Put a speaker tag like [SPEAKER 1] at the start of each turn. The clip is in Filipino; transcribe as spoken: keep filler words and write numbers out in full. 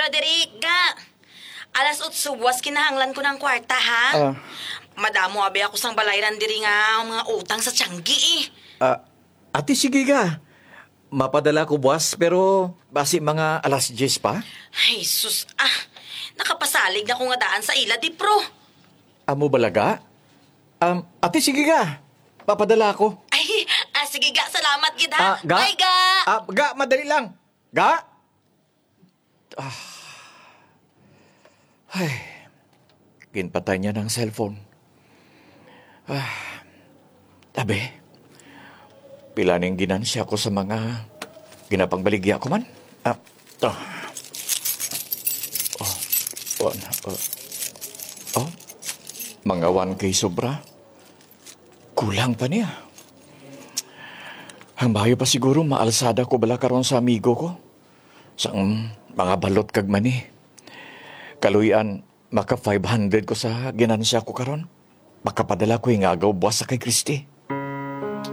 [SPEAKER 1] Roderick, ga. Alas utsuwas kinahanglan ko ng kwarta, ha?
[SPEAKER 2] Ah.
[SPEAKER 1] Madamo abi ako sang balayran diri nga mga utang sa Tianggi, eh.
[SPEAKER 2] Ah, ate, sige ka. Mapadala ko buwas, pero basi mga alas diyes pa.
[SPEAKER 1] Ay, sus, ah. Nakapasalig na ko nga daan sa ila, di pro.
[SPEAKER 2] Amo balaga? Um, ate, sige ka. Papadala ko.
[SPEAKER 1] Ay, ah, sige ga, salamat gid
[SPEAKER 2] Ah,
[SPEAKER 1] ha.
[SPEAKER 2] ga?
[SPEAKER 1] Bye ga.
[SPEAKER 2] Ah, ga, madali lang. Ga? Ah. Ay. Ginpatay niya ng cellphone. Ah. Tabi. Pila ning ginansya ko sa mga ginapangbaligya ko man. Ah. To. Oh. One. Oh. Oh. Mga one K sobra. Kulang pa niya. Ang bayo pa siguro maalsada ko bala karon sa amigo ko. Sa mga balot kag mani. Kaluyan, maka five hundred ko sa ginansya ko karon. Makapadala ko yung agaw buwas sa kay Christy.